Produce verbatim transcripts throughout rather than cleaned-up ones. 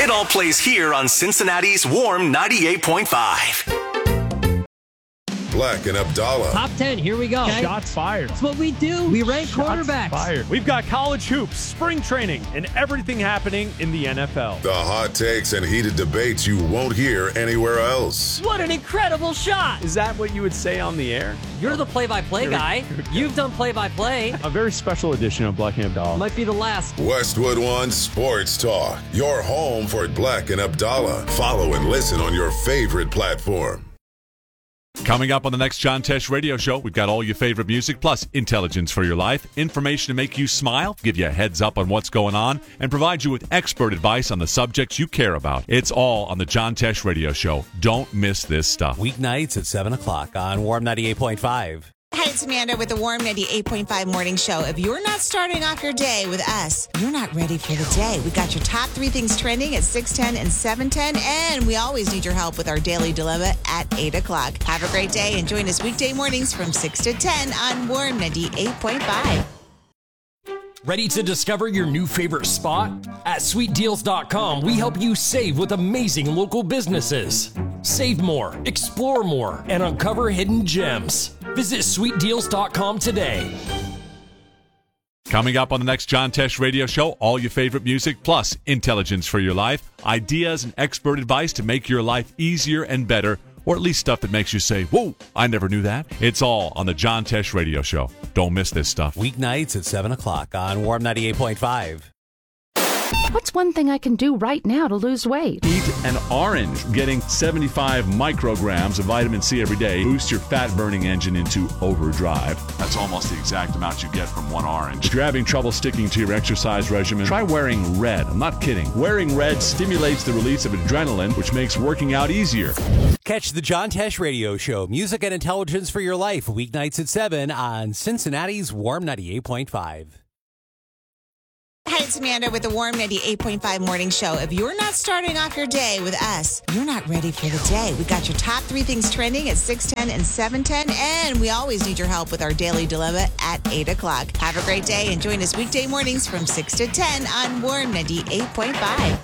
It all plays here on Cincinnati's Warm ninety-eight point five. Black and Abdallah. Top ten, here we go. Okay. Shots fired. That's what we do. We rank Shots quarterbacks. Fired. We've got college hoops, spring training, and everything happening in the N F L. The hot takes and heated debates you won't hear anywhere else. What an incredible shot. Is that what you would say on the air? You're the play-by-play guy. You've done play-by-play. A very special edition of Black and Abdallah. Might be the last. Westwood One Sports Talk. Your home for Black and Abdallah. Follow and listen on your favorite platform. Coming up on the next John Tesh Radio Show, we've got all your favorite music, plus intelligence for your life, information to make you smile, give you a heads up on what's going on, and provide you with expert advice on the subjects you care about. It's all on the John Tesh Radio Show. Don't miss this stuff. Weeknights at seven o'clock on Warm ninety-eight point five. Hi, it's Amanda with the Warm ninety-eight point five Morning Show. If you're not starting off your day with us, you're not ready for the day. We got your top three things trending at six ten and seven ten, and we always need your help with our Daily Dilemma at eight o'clock. Have a great day and join us weekday mornings from six to ten on Warm ninety-eight point five. Ready to discover your new favorite spot? At sweet deals dot com, we help you save with amazing local businesses. Save more, explore more, and uncover hidden gems. Visit sweet deals dot com today. Coming up on the next John Tesh Radio Show, all your favorite music, plus intelligence for your life, ideas and expert advice to make your life easier and better, or at least stuff that makes you say, whoa, I never knew that. It's all on the John Tesh Radio Show. Don't miss this stuff. Weeknights at seven o'clock on Warm ninety-eight point five. What's one thing I can do right now to lose weight? Eat an orange. Getting seventy-five micrograms of vitamin C every day boosts your fat-burning engine into overdrive. That's almost the exact amount you get from one orange. If you're having trouble sticking to your exercise regimen, try wearing red. I'm not kidding. Wearing red stimulates the release of adrenaline, which makes working out easier. Catch the John Tesh Radio Show, music and intelligence for your life, weeknights at seven on Cincinnati's Warm ninety-eight point five. Hi, it's Amanda with the Warm ninety-eight point five Morning Show. If you're not starting off your day with us, you're not ready for the day. We got your top three things trending at six ten and seven ten, and we always need your help with our Daily Dilemma at eight o'clock. Have a great day and join us weekday mornings from six to ten on Warm ninety-eight point five.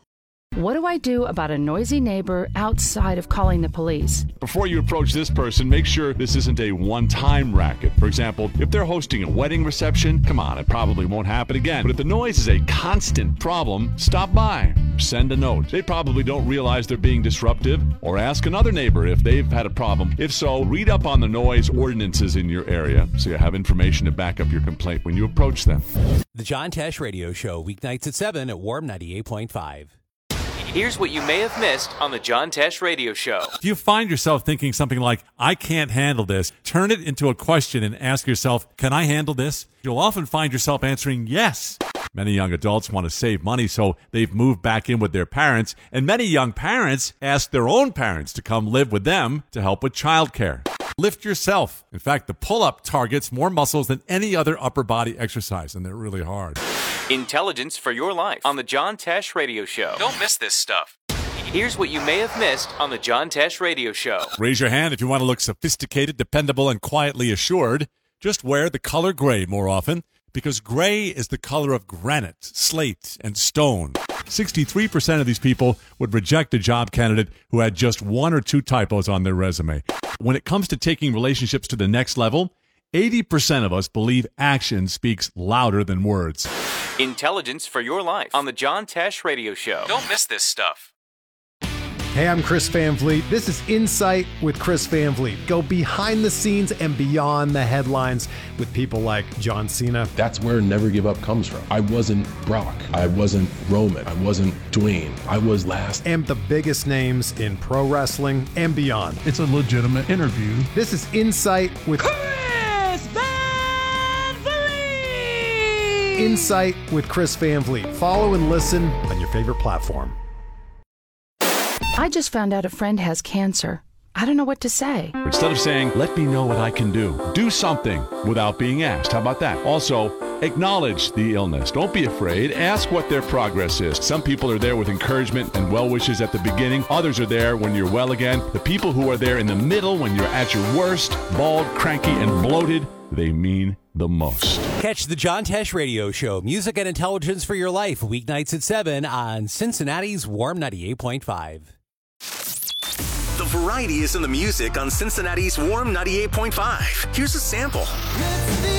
What do I do about a noisy neighbor outside of calling the police? Before you approach this person, make sure this isn't a one-time racket. For example, if they're hosting a wedding reception, come on, it probably won't happen again. But if the noise is a constant problem, stop by. Send a note. They probably don't realize they're being disruptive, or ask another neighbor if they've had a problem. If so, read up on the noise ordinances in your area so you have information to back up your complaint when you approach them. The John Tesh Radio Show, weeknights at seven at Warm ninety-eight point five. Here's what you may have missed on the John Tesh Radio Show. If you find yourself thinking something like, I can't handle this, turn it into a question and ask yourself, can I handle this? You'll often find yourself answering yes. Many young adults want to save money, so they've moved back in with their parents, and many young parents ask their own parents to come live with them to help with childcare. Lift yourself. In fact, the pull-up targets more muscles than any other upper body exercise, and they're really hard. Intelligence for your life on the John Tesh Radio Show. Don't miss this stuff. Here's what you may have missed on the John Tesh Radio Show. Raise your hand if you want to look sophisticated, dependable, and quietly assured. Just wear the color gray more often, because gray is the color of granite, slate, and stone. sixty-three percent of these people would reject a job candidate who had just one or two typos on their resume. When it comes to taking relationships to the next level, eighty percent of us believe action speaks louder than words. Intelligence for your life on the John Tesh Radio Show. Don't miss this stuff. Hey, I'm Chris Van Vliet. This is Insight with Chris Van Vliet. Go behind the scenes and beyond the headlines with people like John Cena. That's where Never Give Up comes from. I wasn't Brock. I wasn't Roman. I wasn't Dwayne. I was last. And the biggest names in pro wrestling and beyond. It's a legitimate interview. This is Insight with Chris Van Vliet! Insight with Chris Van Vliet. Follow and listen on your favorite platform. I just found out a friend has cancer. I don't know what to say. Instead of saying, let me know what I can do, do something without being asked. How about that? Also, acknowledge the illness. Don't be afraid. Ask what their progress is. Some people are there with encouragement and well wishes at the beginning. Others are there when you're well again. The people who are there in the middle when you're at your worst, bald, cranky, and bloated, they mean the most. Catch the John Tesh Radio Show, music and intelligence for your life, weeknights at seven on Cincinnati's Warm ninety-eight point five. The variety is in the music on Cincinnati's Warm ninety-eight point five. Here's a sample.